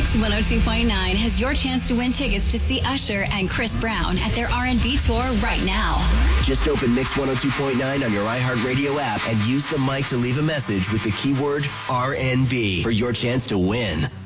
Mix 102.9 has your chance to win tickets to see Usher and Chris Brown at their R&B tour right now. Just open Mix 102.9 on your iHeartRadio app and use the mic to leave a message with the keyword RNB for your chance to win.